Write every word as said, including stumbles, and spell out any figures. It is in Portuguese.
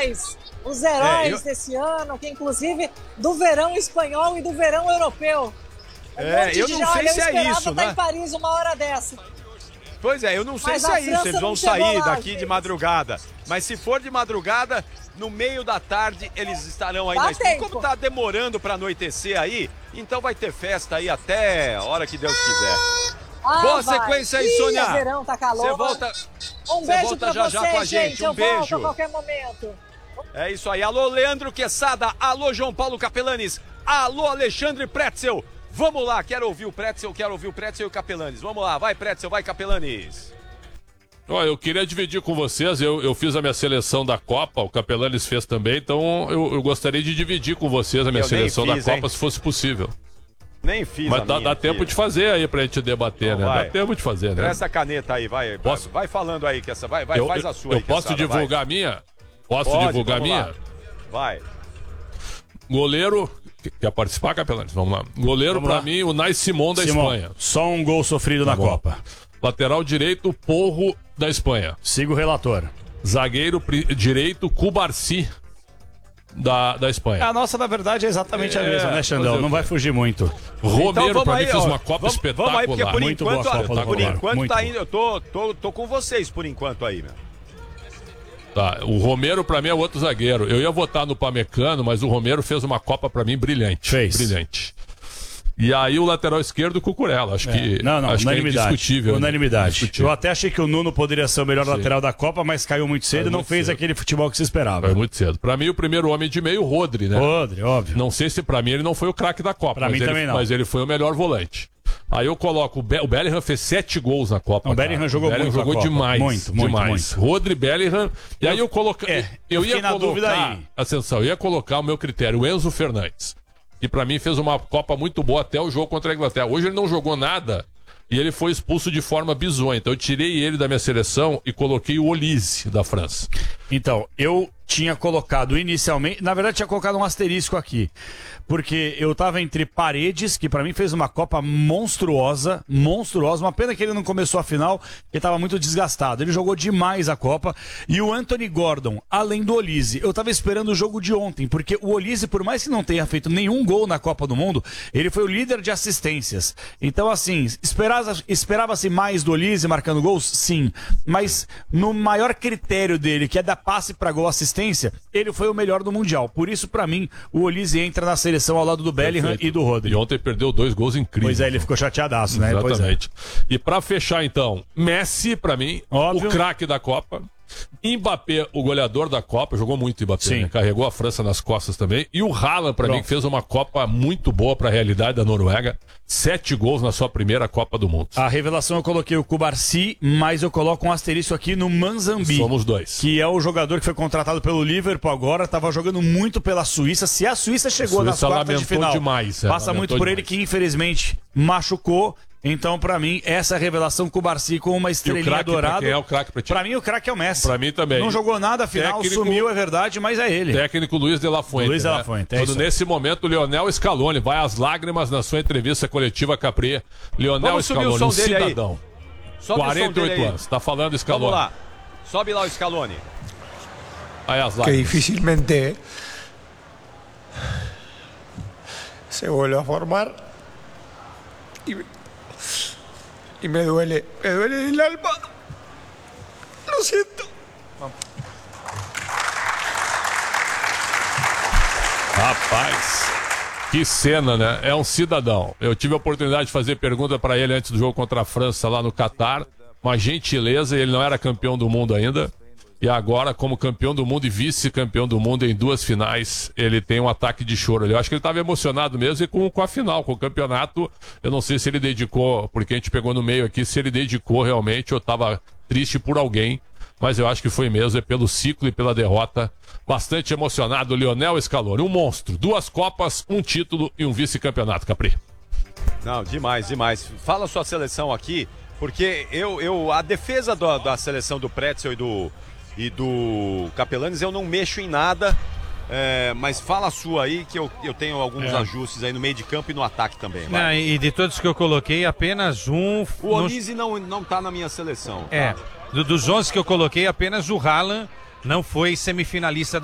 heróis, os heróis é, eu... desse ano, que inclusive do verão espanhol e do verão europeu. Um é, eu não sei se é isso, né? Tá em Paris uma hora dessa. Pois é, eu não sei Mas se é isso, eles vão sair lá, daqui gente. de madrugada. Mas se for de madrugada, no meio da tarde, eles estarão aí Dá na Espanha. tempo. Como tá demorando para anoitecer aí, então vai ter festa aí até a hora que Deus quiser. Ah, Boa vai. sequência aí, Ih, Sônia. verão, tá calor. Você volta, um beijo volta pra já você, já com a gente. gente. Um Eu beijo. volto a qualquer momento. É isso aí. Alô, Leandro Quesada. Alô, João Paulo Capelanes. Alô, Alexandre Pretzel. Vamos lá, quero ouvir o Pretzel, quero ouvir o Pretzel e o Capelanes. Vamos lá, vai Pretzel, vai Capelanes. Olha, eu queria dividir com vocês, eu, eu fiz a minha seleção da Copa, o Capelanes fez também, então eu, eu gostaria de dividir com vocês a minha eu seleção fiz, da Copa, hein? Se fosse possível. Nem fiz Mas a dá, minha, dá tempo de fazer aí pra gente debater, então, né? vai. Dá tempo de fazer, né? Essa caneta aí, vai, posso? vai, vai falando aí, que essa, vai, vai eu, faz a sua eu aí. Eu posso Quesada, divulgar vai. a minha? Posso Pode, divulgar a minha? Lá. Vai. Goleiro... Quer participar, Capelanes? Vamos lá. Goleiro, Vamos pra lá. mim, o Nai Simon da Simão, Espanha. Só um gol sofrido tá na bom. Copa. Lateral direito, Porro da Espanha. Siga o relator. Zagueiro direito, Cubarsi da, da Espanha. A nossa, na verdade, é exatamente é, a mesma, né, Xandão? Não vai fugir muito. Romero, então, pra aí, mim, fez ó, uma Copa vamos, espetacular. Vamos aí, porque por muito enquanto, boa Copa por enquanto muito tá boa. indo, eu tô, tô, tô com vocês por enquanto aí, meu. Tá, o Romero pra mim é outro zagueiro. Eu ia votar no Pamecano, mas o Romero fez uma Copa pra mim brilhante. Fez. Brilhante. E aí o lateral esquerdo, Cucurella. Acho é. que, não, não, acho unanimidade. Que é indiscutível. Unanimidade. Indiscutível. Eu até achei que o Nuno poderia ser o melhor Sim. lateral da Copa, mas caiu muito cedo e não fez cedo. Aquele futebol que se esperava. Foi muito cedo. Pra mim, o primeiro homem de meio, o Rodri, né? Rodri, óbvio. Não sei se pra mim ele não foi o craque da Copa. Pra mim ele, também não. Mas ele foi o melhor volante. Aí eu coloco, o, Be o Bellingham fez sete gols na Copa. Não, o Bellingham jogou o Bellingham muito jogou demais. Muito, muito, demais. muito. Rodri, Bellingham. E eu, aí eu coloquei. É, eu, eu ia na colocar. Dúvida aí. Atenção, eu ia colocar o meu critério, o Enzo Fernandes. Que pra mim fez uma Copa muito boa até o jogo contra a Inglaterra. Hoje ele não jogou nada e ele foi expulso de forma bizonha. Então eu tirei ele da minha seleção e coloquei o Olise da França. Então, eu tinha colocado inicialmente, na verdade tinha colocado um asterisco aqui, porque eu tava entre Paredes, que pra mim fez uma Copa monstruosa, monstruosa, uma pena que ele não começou a final, porque tava muito desgastado, ele jogou demais a Copa, e o Anthony Gordon, além do Olise. Eu tava esperando o jogo de ontem, porque o Olise, por mais que não tenha feito nenhum gol na Copa do Mundo, ele foi o líder de assistências. Então, assim, esperava, esperava-se mais do Olise marcando gols? Sim, mas no maior critério dele, que é dar passe pra gol assistência, ele foi o melhor do Mundial. Por isso, pra mim, o Olise entra na seleção ao lado do Bellingham Perfeito. E do Rodri. E ontem perdeu dois gols incríveis. Pois é, ele ficou chateadaço, né? Exatamente. Pois é. E pra fechar, então, Messi, pra mim, Óbvio. O craque da Copa. Mbappé, o goleador da Copa, jogou muito Mbappé, né? Carregou a França nas costas também. E o Haaland, pra Pronto. mim, que fez uma Copa muito boa pra realidade da Noruega. Sete gols na sua primeira Copa do Mundo. A revelação eu coloquei o Cubarsi, mas eu coloco um asterisco aqui no Manzambi. Somos dois. Que é o jogador que foi contratado pelo Liverpool agora, tava jogando muito pela Suíça. Se a Suíça chegou a Suíça nas quartas de final, demais, é, passa muito por demais. Ele que infelizmente machucou. Então, pra mim, essa revelação com o Cubarsi com uma estrelinha dourada. Quem é o craque pra ti? Pra mim, o craque é o Messi. Pra mim também. Não jogou nada, afinal, Técnico... sumiu, é verdade, mas é ele. Técnico Luiz de la Fuente. Luiz de la né? Fuente, é Quando isso. Nesse momento, o Lionel Scaloni vai às lágrimas na sua entrevista coletiva Capri. Lionel Vamos subir Scaloni, o som um dele cidadão. Aí. Sobe quarenta e oito o som dele anos. Tá falando Scaloni. Vamos lá. Sobe lá o Scaloni. Aí as lágrimas. Que dificilmente se vuelve a formar. Y... Y me duele, me duele el alma. Lo siento. Rapaz, que cena, né? É um cidadão. Eu tive a oportunidade de fazer pergunta pra ele antes do jogo contra a França lá no Catar. Uma gentileza, ele não era campeão do mundo ainda. E agora, como campeão do mundo e vice-campeão do mundo em duas finais, ele tem um ataque de choro. Eu acho que ele estava emocionado mesmo e com, com a final, com o campeonato. Eu não sei se ele dedicou, porque a gente pegou no meio aqui, se ele dedicou realmente ou estava triste por alguém. Mas eu acho que foi mesmo, é pelo ciclo e pela derrota. Bastante emocionado, Lionel Scaloni. Um monstro. Duas Copas, um título e um vice-campeonato, Capri. Não, demais, demais. Fala a sua seleção aqui, porque eu, eu a defesa do, da seleção do Pretzel e do... e do Capelanes eu não mexo em nada, é, mas fala a sua aí que eu, eu tenho alguns é. ajustes aí no meio de campo e no ataque também. Não, e de todos que eu coloquei, apenas um... O Olise no... não, não tá na minha seleção. É, tá? do, dos onze que eu coloquei, apenas o Haaland não foi semifinalista